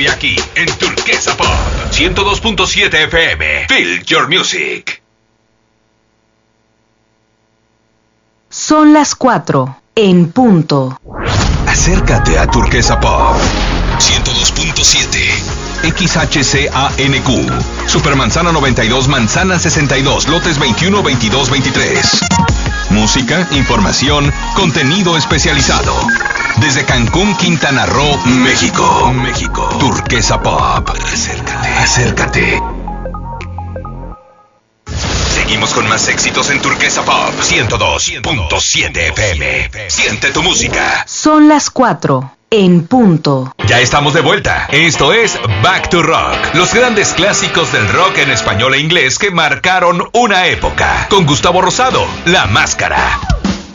Y aquí, en Turquesa Pop 102.7 FM, Feel Your Music. Son las 4 en punto. Acércate a Turquesa Pop 102.7 XHCANQ Supermanzana 92, Manzana 62, lotes 21, 22, 23. Música, información, contenido especializado. Desde Cancún, Quintana Roo, México. Turquesa Pop. Acércate. Seguimos con más éxitos en Turquesa Pop 102.7 FM. Siente tu música. Son las 4 en punto. Ya estamos de vuelta. Esto es Back to Rock. Los grandes clásicos del rock en español e inglés que marcaron una época. Con Gustavo Rosado, La Máscara.